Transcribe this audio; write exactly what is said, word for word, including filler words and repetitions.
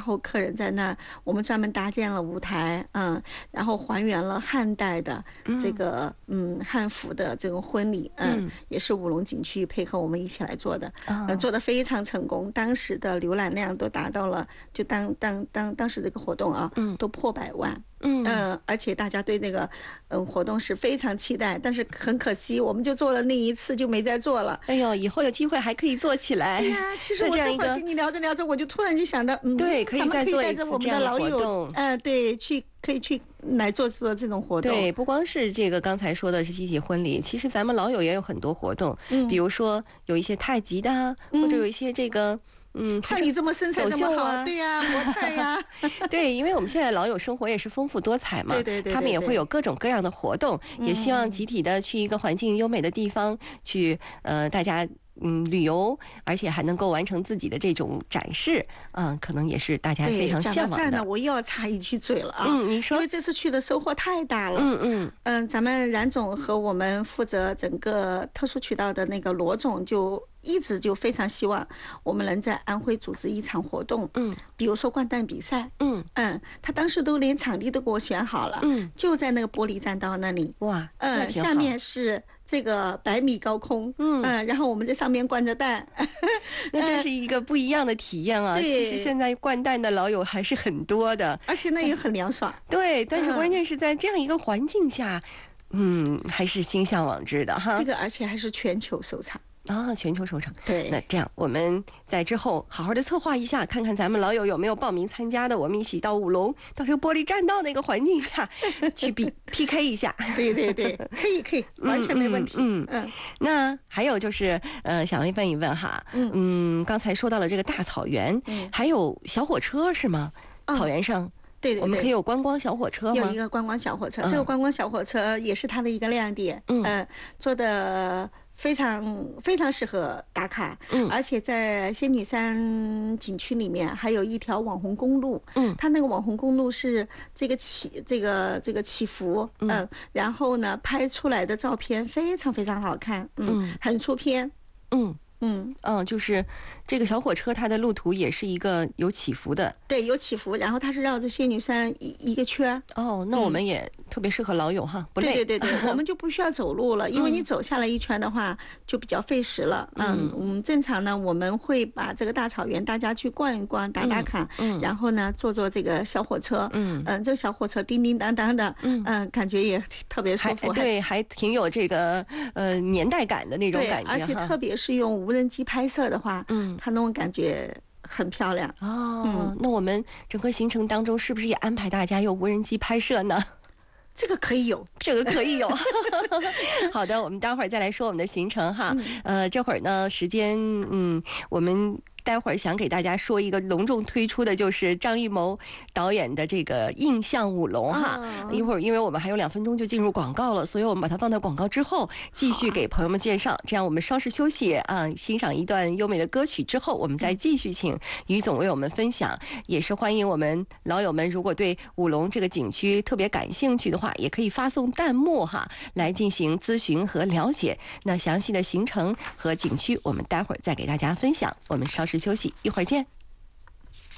后客人在那儿，我们专门搭建了舞台，嗯，然后还原了汉代的这个嗯汉服的这种婚礼，嗯，也是武隆景区配合我们一起来做的，嗯，做的非常成功，当时的浏览量都达到了，就当当当当时这个活动啊，嗯，都破百万。嗯、呃，而且大家对这个嗯活动是非常期待，但是很可惜，我们就做了那一次就没再做了。 哎呦，以后有机会还可以做起来。 哎呀，其实我这会儿跟你聊着聊着，我就突然就想到，嗯， 对，可以再做一次这样的活动。 嗯、呃，对，去可以去来做做这种活动。 对，不光是这个刚才说的是集体婚礼，其实咱们老友也有很多活动，嗯，比如说有一些太极的，嗯、或者有一些这个。嗯， 像你这么身材这么好，啊、对呀、啊，模特呀， 对，因为我们现在老友生活也是丰富多彩嘛， 对对 对, 对， 他们也会有各种各样的活动，嗯、也希望集体的去一个环境优美的地方去，呃，大家。嗯，旅游，而且还能够完成自己的这种展示，嗯，可能也是大家非常向往的。 讲到这儿呢，我又要插一句嘴了啊！ 嗯，你说， 因为这次去的收获太大了。 嗯嗯嗯，咱们冉总和我们负责整个特殊渠道的那个罗总就一直就非常希望我们能在安徽组织一场活动，嗯，比如说掼蛋比赛，嗯嗯，他当时都连场地都给我选好了，嗯，就在那个玻璃栈道那里， 哇， 嗯，下面是。这个百米高空，嗯、呃，然后我们在上面掼着蛋， 那真是一个不一样的体验啊！呃、其实现在掼蛋的老友还是很多的， 而且那也很凉爽。 对，但是关键是在这样一个环境下，嗯，还是心向往之的哈。 这个而且还是全球首场。 啊，全球首场。 对， 那这样我们在之后好好的策划一下，看看咱们老友有没有报名参加的，我们一起到武隆，到这个玻璃栈道那个环境下去比 P K 一下。 对对对，可以可以，完全没问题。 嗯 嗯, 嗯，那还有就是呃，想问一问哈，嗯嗯，刚才说到了这个大草原，嗯，还有小火车是吗？哦、草原上。 对对对， 我们可以有观光小火车吗？ 有一个观光小火车，嗯、这个观光小火车也是它的一个亮点，嗯，呃、做的非常非常适合打卡，嗯，而且在仙女山景区里面还有一条网红公路，嗯，它那个网红公路是这个起这个这个起伏，嗯、呃，然后呢拍出来的照片非常非常好看，嗯，嗯很出片， 嗯。嗯嗯，就是这个小火车，它的路途也是一个有起伏的， 对，有起伏，然后它是绕着仙女山一一个圈。 哦，那我们也特别适合老友哈，不累。 对对对对，我们就不需要走路了，因为你走下来一圈的话就比较费时了。嗯，我们正常呢，我们会把这个大草原大家去逛一逛，打打卡，嗯，然后呢坐坐这个小火车，嗯嗯，这个小火车叮叮当当的，嗯嗯，感觉也特别舒服， 对，还挺有这个呃年代感的那种感觉， 而且特别是用无人机拍摄的话，嗯，它那种感觉很漂亮哦。嗯，那我们整个行程当中是不是也安排大家用无人机拍摄呢？ 这个可以有， 这个可以有。好的，我们待会儿再来说我们的行程哈。嗯、呃，这会儿呢，时间，嗯，我们。待会儿想给大家说一个隆重推出的，就是张艺谋导演的这个《印象舞龙》哈。哦、一会儿，因为我们还有两分钟就进入广告了，所以我们把它放到广告之后，继续给朋友们介绍。这样我们稍事休息啊，欣赏一段优美的歌曲之后，我们再继续请于总为我们分享。也是欢迎我们老友们，如果对舞龙这个景区特别感兴趣的话，也可以发送弹幕哈来进行咨询和了解。那详细的行程和景区，我们待会儿再给大家分享。我们稍事休息，一会儿见。